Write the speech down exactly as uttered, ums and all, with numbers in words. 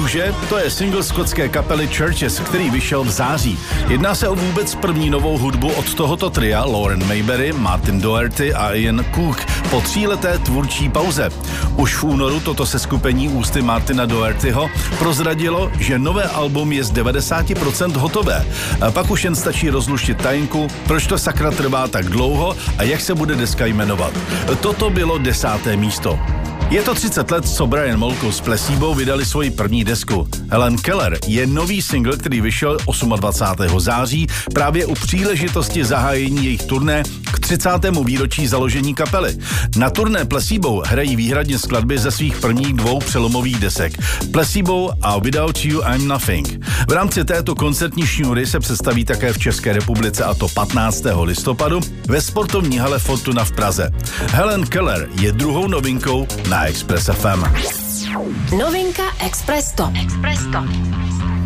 kůže, to je single skotské kapely Churches, který vyšel v září. Jedná se o vůbec první novou hudbu od tohoto tria Lauren Mayberry, Martin Doherty a Ian Cook po tříleté tvůrčí pauze. Už v únoru toto seskupení ústy Martina Dohertyho prozradilo, že nové album je z devadesát procent hotové. A pak už jen stačí rozluštit tajinku, proč to sakra trvá tak dlouho a jak se bude deska jmenovat. Toto bylo desáté místo. Je to třicet let, co Brian Molko s Placebo vydali svoji první desku. Helen Keller je nový single, který vyšel dvacátého osmého září právě u příležitosti zahájení jejich turné k třicátému výročí založení kapely. Na turné Placebo hrají výhradně skladby ze svých prvních dvou přelomových desek Placebo a Without You I'm Nothing. V rámci této koncertní šňůry se představí také v České republice, a to patnáctého listopadu ve sportovní hale Fortuna v Praze. Helen Keller je druhou novinkou na Express F M. Novinka Express Top. Express Top.